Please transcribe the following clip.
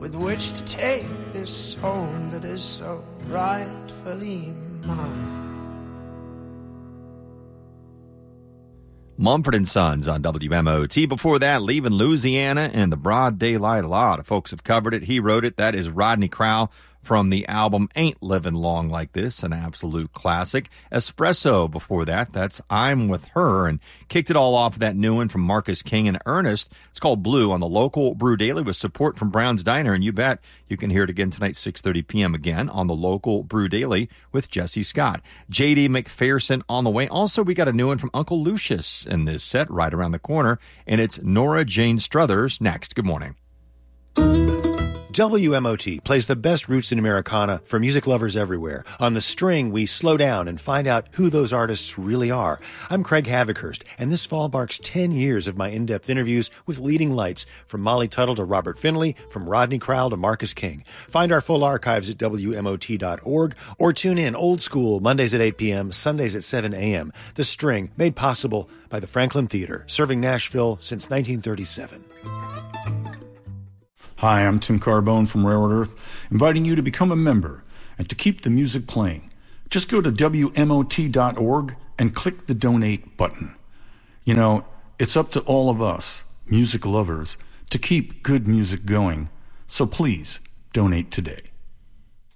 with which to take this home that is so rightfully mine. Mumford & Sons on WMOT. Before that, Leaving Louisiana and the Broad Daylight. A lot of folks have covered it. He wrote it. That is Rodney Crowell from the album Ain't Living Long Like This, an absolute classic. Espresso before that. That's I'm With Her, and kicked it all off with that new one from Marcus King and Ernest. It's called Blue on the local Brew Daily with support from Brown's Diner, and you bet you can hear it again tonight, 6:30 p.m. again on the local Brew Daily with Jesse Scott. J.D. McPherson on the way. Also, we got a new one from Uncle Lucius in this set right around the corner, and it's Nora Jane Struthers next. Good morning. WMOT plays the best roots in Americana for music lovers everywhere. On The String, we slow down and find out who those artists really are. I'm Craig Havikhurst, and this fall marks 10 years of my in-depth interviews with leading lights, from Molly Tuttle to Robert Finley, from Rodney Crowell to Marcus King. Find our full archives at WMOT.org, or tune in old school Mondays at 8 p.m., Sundays at 7 a.m. The String, made possible by the Franklin Theater, serving Nashville since 1937. Hi, I'm Tim Carbone from Railroad Earth, inviting you to become a member and to keep the music playing. Just go to WMOT.org and click the donate button. You know, it's up to all of us, music lovers, to keep good music going. So please, donate today.